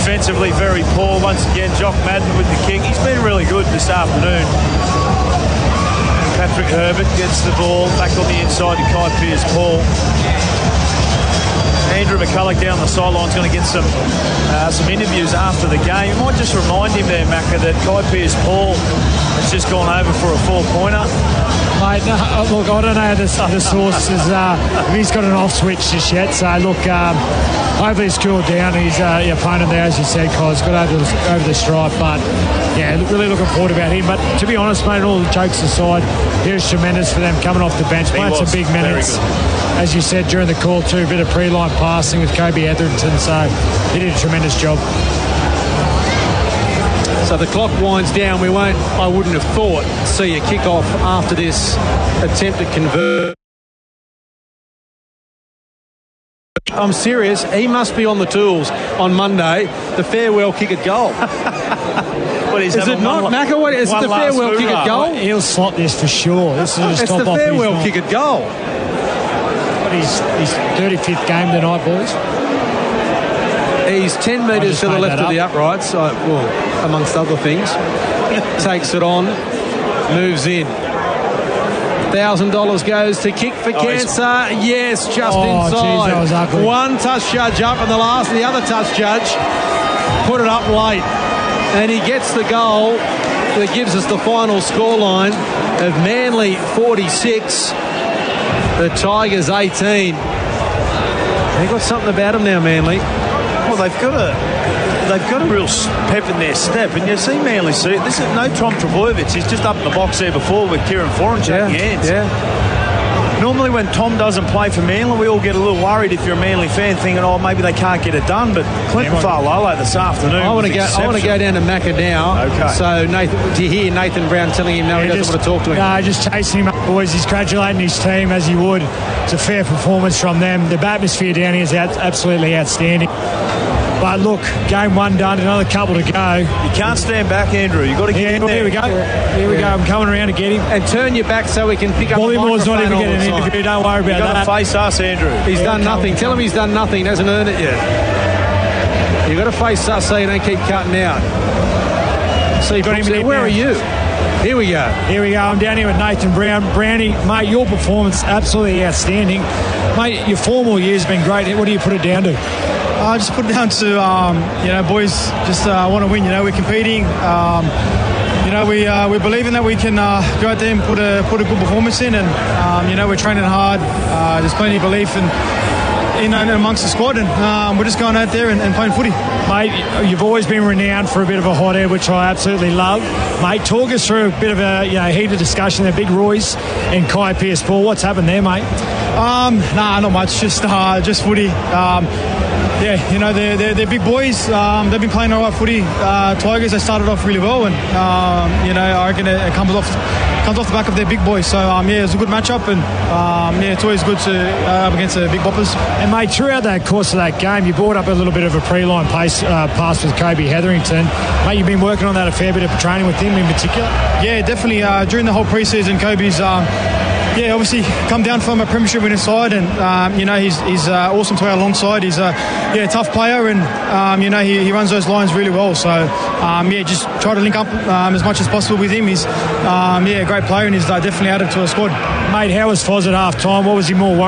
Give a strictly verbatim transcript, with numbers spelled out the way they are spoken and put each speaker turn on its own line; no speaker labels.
defensively very poor. Once again, Jock Madden with the kick. He's been really good this afternoon. Patrick Herbert gets the ball back on the inside to Kai Pearce-Paul. Andrew McCulloch down the sideline is going to get some uh, some interviews after the game. You might just remind him there, Macca, that Kai Pearce-Paul has just gone over for a four-pointer.
Mate, no, look, I don't know the, the source is, uh, if he's got an off switch just yet. So, look, um, hopefully he's cooled down. His uh, opponent there, as you said, Kai's got over the, over the stripe. But, yeah, really looking forward about him. But to be honest, mate, all the jokes aside, he was tremendous for them coming off the bench. Playing some big minutes. As you said during the call too, a bit of pre-line passing with Kobe Etherington, so he did a tremendous job.
So the clock winds down. We won't, I wouldn't have thought, see a kick-off after this attempt to convert. I'm serious. He must be on the tools on Monday. The farewell kick at goal.
What is,
is it not, Macca? What is it? The farewell kick at goal?
He'll slot this for sure. This is
it's the farewell kick at goal.
His, his thirty-fifth game tonight, boys.
He's ten metres to the left of the uprights, uh, well, amongst other things. Takes it on, moves in. one thousand dollars goes to kick for oh, Cancer. Yes, just
oh,
inside.
Geez, that was ugly.
One touch judge up, and the last, the other touch judge put it up late. And he gets the goal that gives us the final scoreline of Manly forty-six. The Tigers eighteen. They've got something about them now, Manly.
Well, they've got a they've got a real pep in their step, and you see Manly see it. This is no Tom Trbojevic. He's just up in the box there before with Kieran Foran shaking
yeah,
hands.
Yeah.
Normally, when Tom doesn't play for Manly, we all get a little worried if you're a Manly fan, thinking, "Oh, maybe they can't get it done." But Clinton yeah, Farlolo this afternoon.
I want to go. I want to go down to Macca now.
Okay.
So Nathan, do you hear Nathan Brown telling him no, yeah, he doesn't just, want to talk to him?
No, just chasing him up, boys. He's congratulating his team as he would. It's a fair performance from them. The atmosphere down here is out, absolutely outstanding. But look, game one done, another couple to go.
You can't stand back, Andrew. You've got to get
yeah,
in there.
Here we go. Here we
yeah.
go. I'm coming around to get him.
And turn your back so we can pick up
Wally
the
Moore's
microphone.
not even getting an interview. Don't worry about
You've got
that.
to face us, Andrew.
He's
yeah,
done nothing. Tell him he's done nothing. Hasn't earned it yet. You've got to face us so you don't keep cutting out. See, got him. Where are you? Here we go.
Here we go. I'm down here with Nathan Brown. Brownie, mate, your performance absolutely outstanding. Mate, your formal year's been great. What do you put it down to?
I uh, just put it down to, um, you know, boys just uh, want to win. You know, we're competing. Um, you know, we uh, we're believing that we can uh, go out there and put a put a good performance in, and um, you know, we're training hard. Uh, there's plenty of belief in, in, in amongst the squad, and um, we're just going out there and, and playing footy.
Mate, you've always been renowned for a bit of a hot air, which I absolutely love. Mate, talk us through a bit of a you know heated discussion there. Big Royce and Kai Pearce-Paul. What's happened there, mate?
Um, nah, not much. Just uh, just footy. Um, Yeah, you know, they're, they're, they're big boys. Um, they've been playing all right footy. Uh, Tigers, they started off really well, and, um, you know, I reckon it, it comes off comes off the back of their big boys. So, um, yeah, it's a good matchup, and, um, yeah, it's always good to uh, up against the big boppers.
And, mate, throughout that course of that game, you brought up a little bit of a pre-line pace, uh, pass with Kobe Hetherington. Mate, you've been working on that a fair bit of training with him in particular?
Yeah, definitely. Uh, during the whole pre-season, Kobe's... Um, Yeah, obviously come down from a premiership winning side, and um, you know he's he's uh, awesome to our alongside. He's a yeah tough player, and um, you know he, he runs those lines really well. So um, yeah, just try to link up um, as much as possible with him. He's um, yeah a great player, and he's uh, definitely added to our squad.
Mate, how was Foz at half time? What was he more worried?